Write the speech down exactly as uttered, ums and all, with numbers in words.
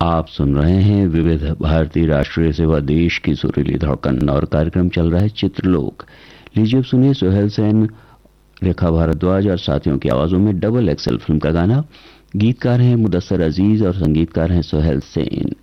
आप सुन रहे हैं विविध भारतीय राष्ट्रीय सेवा देश की सुरीली धड़कन और कार्यक्रम चल रहा है चित्रलोक। लीजिए अब सुनिए सोहेल सेन, रेखा भारद्वाज और साथियों की आवाजों में डबल एक्सेल फिल्म का गाना। गीतकार हैं मुदस्सर अजीज और संगीतकार हैं सोहेल सेन।